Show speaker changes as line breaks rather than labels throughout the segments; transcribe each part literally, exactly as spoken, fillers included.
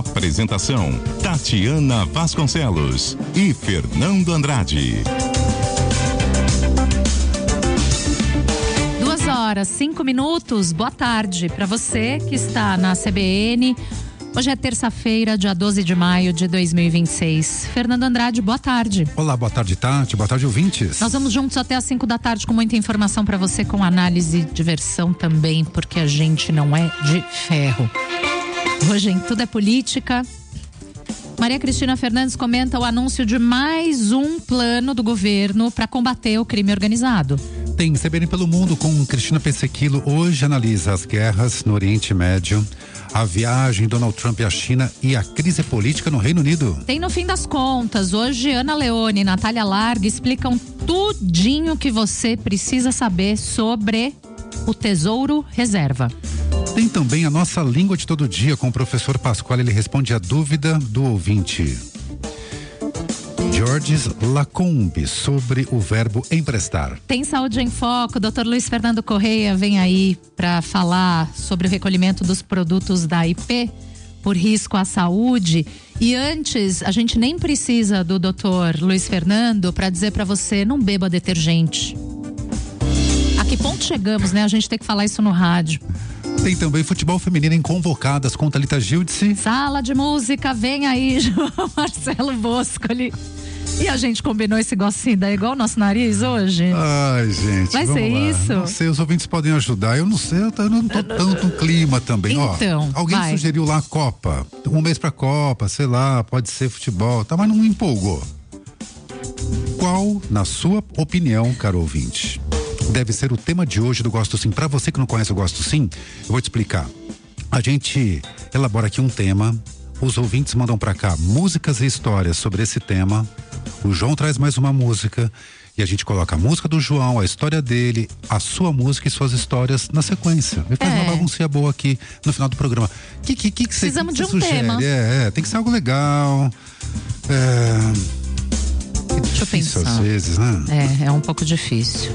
Apresentação: Tatiana Vasconcelos e Fernando Andrade.
Duas horas, cinco minutos. Boa tarde para você que está na C B N. Hoje é terça-feira, dia doze de maio de dois mil e vinte e seis. Fernando Andrade, boa tarde.
Olá, boa tarde, Tati. Boa tarde, ouvintes.
Nós vamos juntos até às cinco da tarde com muita informação para você, com análise e diversão também, porque a gente não é de ferro. Hoje em Tudo é Política. Maria Cristina Fernandes comenta o anúncio de mais um plano do governo para combater o crime organizado.
Tem C B N pelo Mundo com Cristina Pessequilo. Hoje analisa as guerras no Oriente Médio, a viagem Donald Trump à China e a crise política no Reino Unido.
Tem No Fim das Contas. Hoje Ana Leone e Natália Larga explicam tudinho que você precisa saber sobre o Tesouro Reserva.
Tem também a nossa língua de todo dia com o professor Pascoal. Ele responde a dúvida do ouvinte Georges Lacombe sobre o verbo emprestar.
Tem Saúde em Foco. O doutor Luiz Fernando Correia vem aí para falar sobre o recolhimento dos produtos da I P por risco à saúde. E antes, a gente nem precisa do doutor Luiz Fernando para dizer para você: não beba detergente. A que ponto chegamos, né? A gente tem que falar isso no rádio.
Tem também futebol feminino em Convocadas com Thalita Gildice.
Sala de música, vem aí, João Marcelo Boscoli. E a gente combinou esse gocinho daí igual o nosso nariz hoje?
Ai, gente.
Vai ser
lá.
isso?
Não sei, os ouvintes podem ajudar. Eu não sei, eu não tô tanto no clima também.
Então,
ó, alguém
vai.
sugeriu lá a Copa. Um mês pra Copa, sei lá, pode ser futebol, tá, mas não me empolgou. Qual, na sua opinião, caro ouvinte, deve ser o tema de hoje do Gosto Sim? Pra você que não conhece o Gosto Sim, eu vou te explicar. A gente elabora aqui um tema, os ouvintes mandam pra cá músicas e histórias sobre esse tema. O João traz mais uma música e a gente coloca a música do João, a história dele, a sua música e suas histórias na sequência. E faz
É.
uma baguncinha boa aqui no final do programa. Que, que, que, que
Precisamos
cê,
de
que
um
cê sugere?
tema.
É, é, tem que ser algo legal. É... É
Deixa eu
difícil
pensar.
às vezes, né?
É, é um pouco difícil.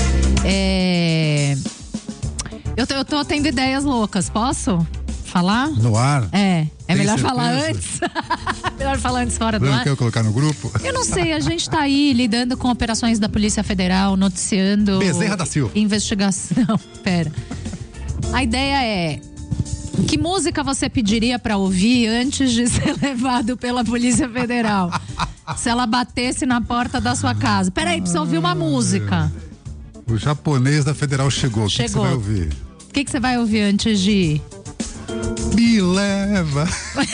É... Eu tô, eu tô tendo ideias loucas, posso falar?
No ar.
É, é
Tem
melhor
certeza?
falar antes. Melhor falar antes fora do
Não
ar.
quer colocar no grupo?
Eu não sei, a gente tá aí lidando com operações da Polícia Federal, noticiando
Bezerra da Silva.
investigação. Pera. A ideia é: que música você pediria pra ouvir antes de ser levado pela Polícia Federal? Se ela batesse na porta da sua casa. Peraí, precisa ouvir uma música.
O japonês da Federal chegou. O que que você
Chegou.
vai ouvir?
O que que você vai ouvir antes de ir?
Me leva.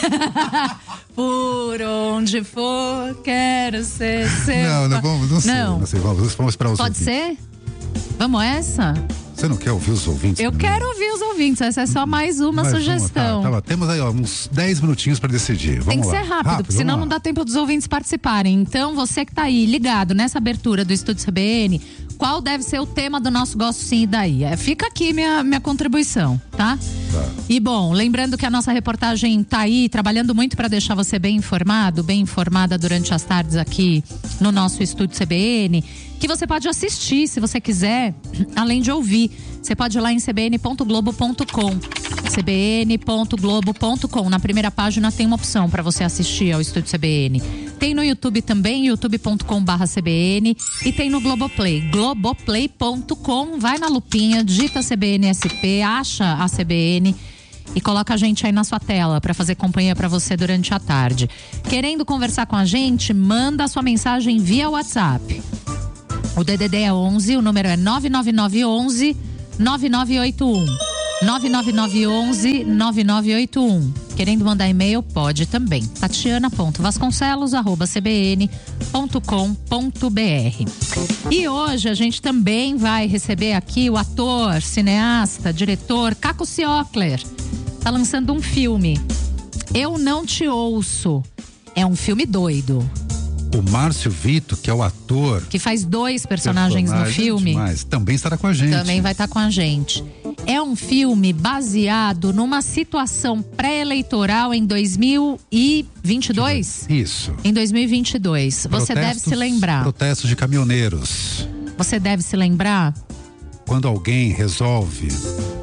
Por onde for, quero ser seu.
Não, não, vamos, não sei.
Não.
Não sei, vamos, vamos para os
Pode
ouvintes.
ser? Vamos essa?
Você não quer ouvir os ouvintes?
Eu
primeiro?
quero ouvir os ouvintes, essa é só mais uma
Mais
sugestão.
Tá, tá, temos aí ó, uns dez minutinhos para decidir. Vamos
Tem que
lá.
ser rápido, porque senão
vamos
não
lá.
dá tempo dos ouvintes participarem. Então, você que tá aí ligado nessa abertura do Estúdio C B N, qual deve ser o tema do nosso Gosto Sim e Daí? É, fica aqui minha, minha contribuição, tá?
Tá.
E bom, lembrando que a nossa reportagem tá aí, trabalhando muito para deixar você bem informado, bem informada durante as tardes aqui no nosso Estúdio C B N, que você pode assistir se você quiser, além de ouvir. Você pode ir lá em c b n ponto globo ponto com. c b n ponto globo ponto com. Na primeira página tem uma opção para você assistir ao Estúdio C B N. Tem no YouTube também, youtube ponto com barra C B N, e tem no Globoplay, globoplay ponto com. Vai na lupinha, digita C B N S P, acha a C B N e coloca a gente aí na sua tela para fazer companhia para você durante a tarde. Querendo conversar com a gente, manda a sua mensagem via WhatsApp. O D D D é onze, o número é nove nove nove onze nove nove oito um. nove nove nove onze nove nove oito um. Querendo mandar e-mail, pode também. tatiana ponto vasconcelos arroba c b n ponto com ponto b r. E hoje a gente também vai receber aqui o ator, cineasta, diretor Caco Ciocler. Tá lançando um filme. Eu Não Te Ouço. É um filme doido.
O Márcio Vito, que é o ator
Que faz dois personagens no filme.
Mas também estará com a gente.
Também vai estar com a gente. É um filme baseado numa situação pré-eleitoral em dois mil e vinte e dois?
Isso.
Em dois mil e vinte e dois. Você deve
Protestos-
se lembrar.
Protestos de caminhoneiros.
Você deve se lembrar?
Quando alguém resolve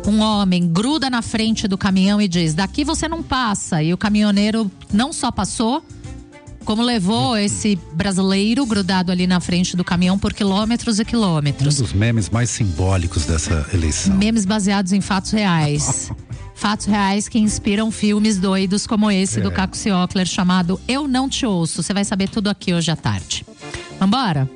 um homem gruda na frente do caminhão e diz: daqui você não passa. E o caminhoneiro não só passou, como levou esse brasileiro grudado ali na frente do caminhão por quilômetros e quilômetros.
Um dos memes mais simbólicos dessa eleição.
Memes baseados em fatos reais. Fatos reais que inspiram filmes doidos como esse é. do Caco Ciocler, chamado Eu Não Te Ouço. Você vai saber tudo aqui hoje à tarde. Vambora?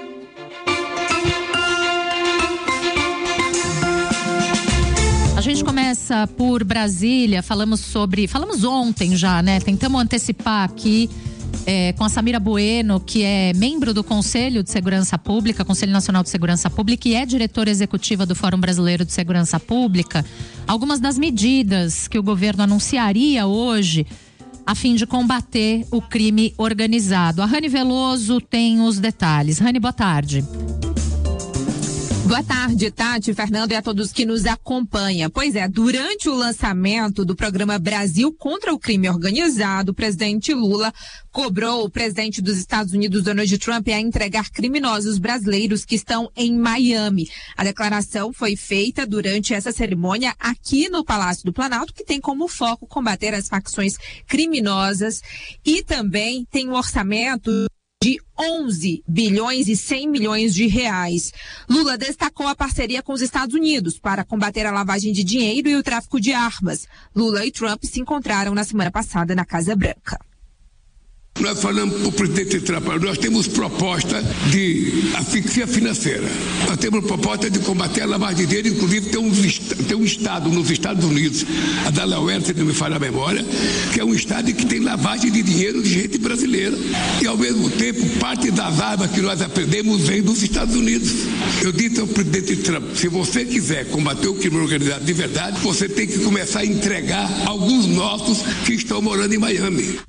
A gente começa por Brasília, falamos sobre, falamos ontem já, né? Tentamos antecipar aqui É, com a Samira Bueno, que é membro do Conselho de Segurança Pública, Conselho Nacional de Segurança Pública, e é diretora executiva do Fórum Brasileiro de Segurança Pública, algumas das medidas que o governo anunciaria hoje a fim de combater o crime organizado. A Rani Veloso tem os detalhes. Rani, boa tarde.
Boa tarde, Tati, Fernando e a todos que nos acompanham. Pois é, durante o lançamento do programa Brasil contra o Crime Organizado, o presidente Lula cobrou o presidente dos Estados Unidos, Donald Trump, a entregar criminosos brasileiros que estão em Miami. A declaração foi feita durante essa cerimônia aqui no Palácio do Planalto, que tem como foco combater as facções criminosas e também tem um orçamento de onze bilhões e cem milhões de reais. Lula destacou a parceria com os Estados Unidos para combater a lavagem de dinheiro e o tráfico de armas. Lula e Trump se encontraram na semana passada na Casa Branca.
Nós falamos para o presidente Trump, nós temos proposta de asfixia financeira. Nós temos proposta de combater a lavagem de dinheiro, inclusive tem um, tem um estado nos Estados Unidos, a Delaware, se não me falha a memória, que é um estado que tem lavagem de dinheiro de gente brasileira. E ao mesmo tempo, parte das armas que nós aprendemos vem dos Estados Unidos. Eu disse ao presidente Trump, se você quiser combater o crime organizado de verdade, você tem que começar a entregar alguns nossos que estão morando em Miami.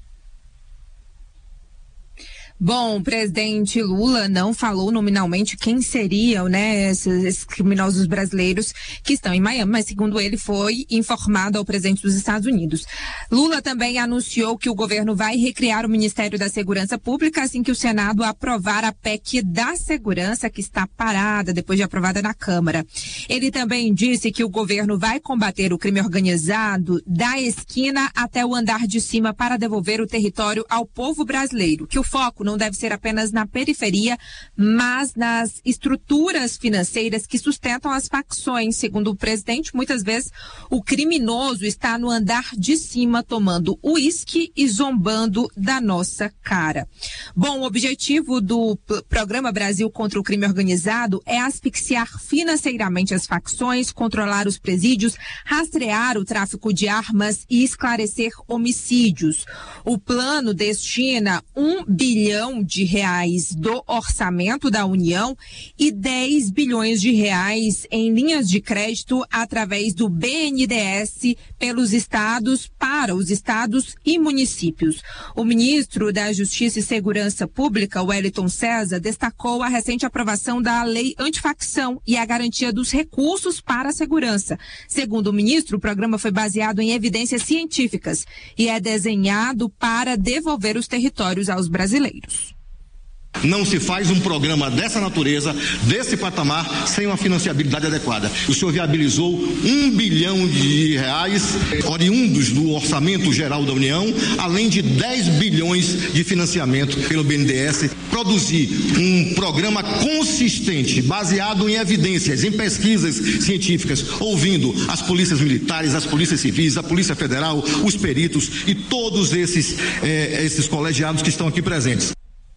Bom, o presidente Lula não falou nominalmente quem seriam, né, esses, esses criminosos brasileiros que estão em Miami, mas segundo ele foi informado ao presidente dos Estados Unidos. Lula também anunciou que o governo vai recriar o Ministério da Segurança Pública assim que o Senado aprovar a P E C da Segurança, que está parada depois de aprovada na Câmara. Ele também disse que o governo vai combater o crime organizado da esquina até o andar de cima para devolver o território ao povo brasileiro, que o foco não não deve ser apenas na periferia, mas nas estruturas financeiras que sustentam as facções. Segundo o presidente, muitas vezes o criminoso está no andar de cima tomando uísque e zombando da nossa cara. Bom, o objetivo do programa Brasil contra o Crime Organizado é asfixiar financeiramente as facções, controlar os presídios, rastrear o tráfico de armas e esclarecer homicídios. O plano destina um bilhão de reais do orçamento da União e dez bilhões de reais em linhas de crédito através do B N D E S pelos estados, para os estados e municípios. O ministro da Justiça e Segurança Pública, Wellington César, destacou a recente aprovação da lei antifacção e a garantia dos recursos para a segurança. Segundo o ministro, o programa foi baseado em evidências científicas e é desenhado para devolver os territórios aos brasileiros.
Não se faz um programa dessa natureza, desse patamar, sem uma financiabilidade adequada. O senhor viabilizou um bilhão de reais oriundos do orçamento geral da União, além de dez bilhões de financiamento pelo B N D E S. Produzir um programa consistente, baseado em evidências, em pesquisas científicas, ouvindo as polícias militares, as polícias civis, a Polícia Federal, os peritos e todos esses, eh, esses colegiados que estão aqui presentes.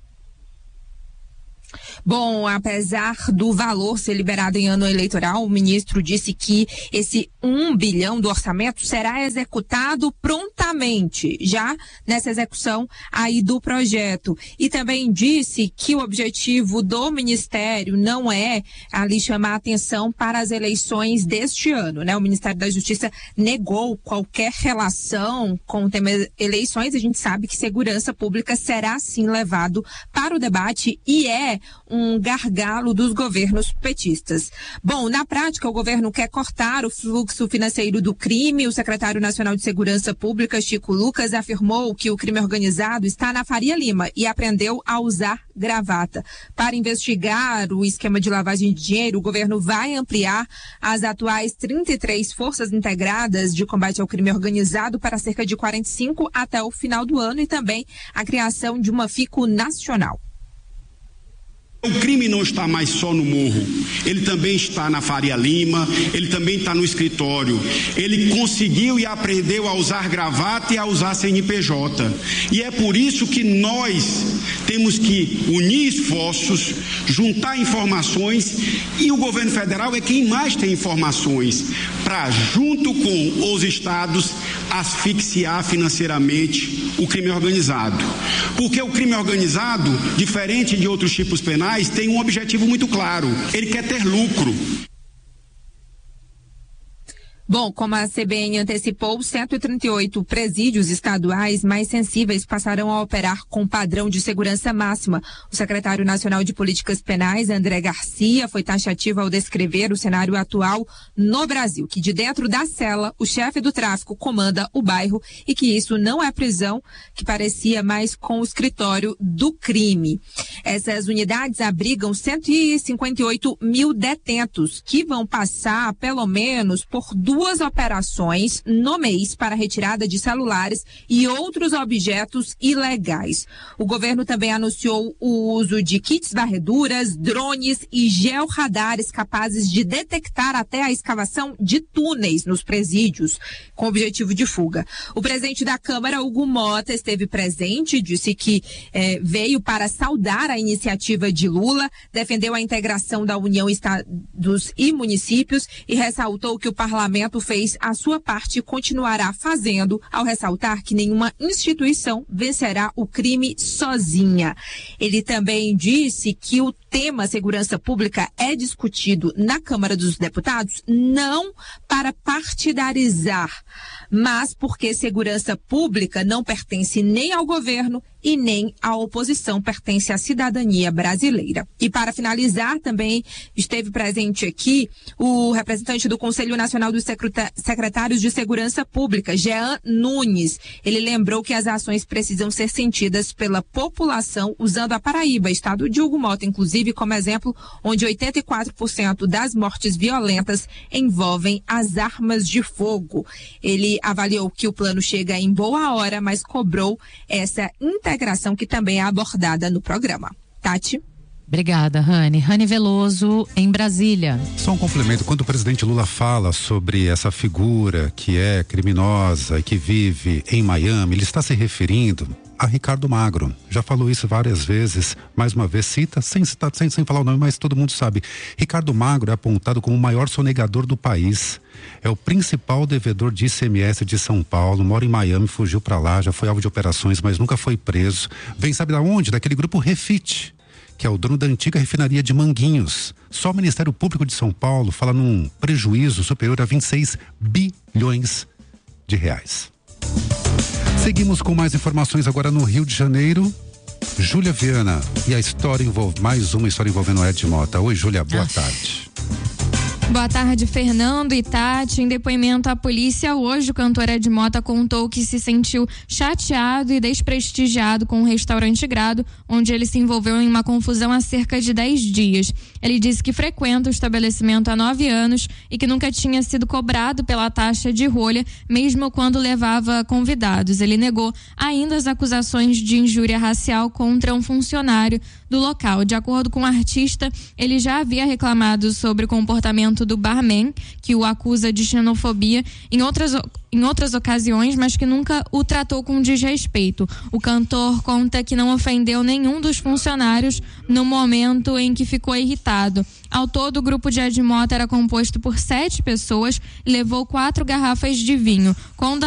Bom, apesar do valor ser liberado em ano eleitoral, o ministro disse que esse um bilhão do orçamento será executado prontamente, já nessa execução aí do projeto. E também disse que o objetivo do ministério não é ali chamar a atenção para as eleições deste ano, né? O Ministério da Justiça negou qualquer relação com o tema eleições. A gente sabe que segurança pública será sim levado para o debate e é um um gargalo dos governos petistas. Bom, na prática, o governo quer cortar o fluxo financeiro do crime. O secretário nacional de Segurança Pública, Chico Lucas, afirmou que o crime organizado está na Faria Lima e aprendeu a usar gravata. Para investigar o esquema de lavagem de dinheiro, o governo vai ampliar as atuais trinta e três forças integradas de combate ao crime organizado para cerca de quarenta e cinco até o final do ano e também a criação de uma FICO nacional.
O crime não está mais só no morro, ele também está na Faria Lima, ele também está no escritório. Ele conseguiu e aprendeu a usar gravata e a usar C N P J. E é por isso que nós temos que unir esforços, juntar informações, e o governo federal é quem mais tem informações para, junto com os estados, asfixiar financeiramente o crime organizado. Porque o crime organizado, diferente de outros tipos penais, tem um objetivo muito claro: ele quer ter lucro.
Bom, como a C B N antecipou, cento e trinta e oito presídios estaduais mais sensíveis passarão a operar com padrão de segurança máxima. O secretário nacional de Políticas Penais, André Garcia, foi taxativo ao descrever o cenário atual no Brasil, que de dentro da cela, o chefe do tráfico comanda o bairro e que isso não é prisão, que parecia mais com o escritório do crime. Essas unidades abrigam cento e cinquenta e oito mil detentos, que vão passar pelo menos por duas duas operações no mês para retirada de celulares e outros objetos ilegais. O governo também anunciou o uso de kits varreduras, drones e georradares capazes de detectar até a escavação de túneis nos presídios, com objetivo de fuga. O presidente da Câmara, Hugo Mota, esteve presente, disse que eh, veio para saudar a iniciativa de Lula, defendeu a integração da União, estados e municípios e ressaltou que o parlamento fez a sua parte e continuará fazendo, ao ressaltar que nenhuma instituição vencerá o crime sozinha. Ele também disse que o tema segurança pública é discutido na Câmara dos Deputados não para partidarizar, mas porque segurança pública não pertence nem ao governo e nem à oposição, pertence à cidadania brasileira. E para finalizar, também esteve presente aqui o representante do Conselho Nacional dos Secretários de Segurança Pública, Jean Nunes. Ele lembrou que as ações precisam ser sentidas pela população, usando a Paraíba, estado de Hugo Mota, inclusive, como exemplo, onde oitenta e quatro por cento das mortes violentas envolvem as armas de fogo. Ele avaliou que o plano chega em boa hora, mas cobrou essa integração que também é abordada no programa. Tati?
Obrigada, Rani. Rani Veloso, em Brasília.
Só um complemento, quando o presidente Lula fala sobre essa figura que é criminosa e que vive em Miami, ele está se referindo a Ricardo Magro. Já falou isso várias vezes, mais uma vez cita, sem, citar, sem, sem falar o nome, mas todo mundo sabe. Ricardo Magro é apontado como o maior sonegador do país. É o principal devedor de I C M S de São Paulo, mora em Miami, fugiu para lá, já foi alvo de operações, mas nunca foi preso. Vem sabe da onde? Daquele grupo Refit, que é o dono da antiga refinaria de Manguinhos. Só o Ministério Público de São Paulo fala num prejuízo superior a vinte e seis bilhões de reais. Seguimos com mais informações agora no Rio de Janeiro. Júlia Viana, e a história envolve, mais uma história envolvendo o Ed Mota. Oi, Júlia, boa tarde.
Boa tarde, Fernando e Tati. Em depoimento à polícia, hoje o cantor Ed Mota contou que se sentiu chateado e desprestigiado com o restaurante Grado, onde ele se envolveu em uma confusão há cerca de dez dias. Ele disse que frequenta o estabelecimento há nove anos e que nunca tinha sido cobrado pela taxa de rolha, mesmo quando levava convidados. Ele negou ainda as acusações de injúria racial contra um funcionário do local. De acordo com o artista, ele já havia reclamado sobre o comportamento do barman, que o acusa de xenofobia em outras, em outras ocasiões, mas que nunca o tratou com desrespeito. O cantor conta que não ofendeu nenhum dos funcionários no momento em que ficou irritado. Ao todo, o grupo de Ed Mota era composto por sete pessoas e levou quatro garrafas de vinho. Quando